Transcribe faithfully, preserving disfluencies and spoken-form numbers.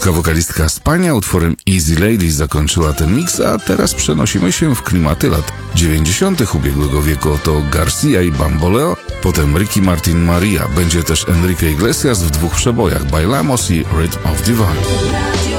Włoska wokalistka Spania utworem Easy Lady zakończyła ten mix, a teraz przenosimy się w klimaty lat dziewięćdziesiątych ubiegłego wieku. Oto Garcia i Bamboleo, potem Ricky Martin Maria, będzie też Enrique Iglesias w dwóch przebojach, Bailamos i Rhythm of Divine.